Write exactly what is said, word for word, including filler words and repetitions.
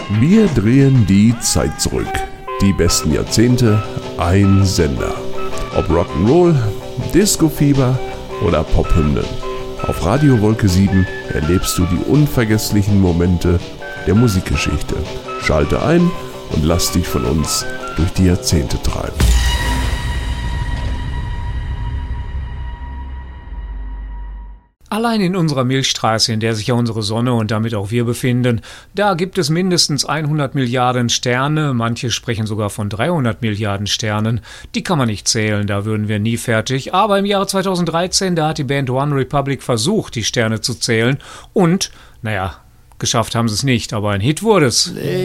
Wir drehen die Zeit zurück. Die besten Jahrzehnte, ein Sender. Ob Rock'n'Roll, Disco-Fieber oder Pop-Hymnen. Auf Radio Wolke sieben erlebst du die unvergesslichen Momente der Musikgeschichte. Schalte ein und lass dich von uns durch die Jahrzehnte treiben. Allein in unserer Milchstraße, in der sich ja unsere Sonne und damit auch wir befinden, da gibt es mindestens hundert Milliarden Sterne, manche sprechen sogar von dreihundert Milliarden Sternen. Die kann man nicht zählen, da würden wir nie fertig. Aber im Jahre zweitausenddreizehn, da hat die Band One Republic versucht, die Sterne zu zählen und, naja, geschafft haben sie es nicht, aber ein Hit wurde es.